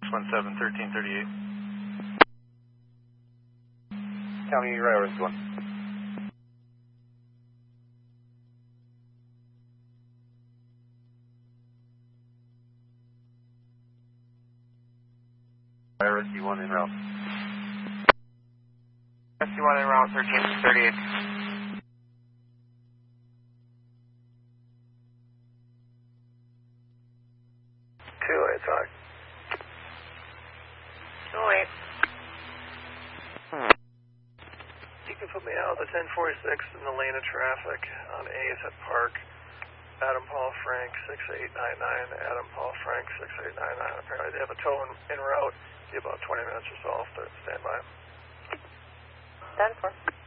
17, 1338. County Railroad 1. RSC1 en route. RSC1 en route, 1338. 2-8, talk. 208. You can put me out of the 1046 in the lane of traffic on A's at Park. Adam Paul Frank 6899. Adam Paul Frank 6899. Apparently they have a tow en route. Be about 20 minutes or so. I'll stand by. Done for.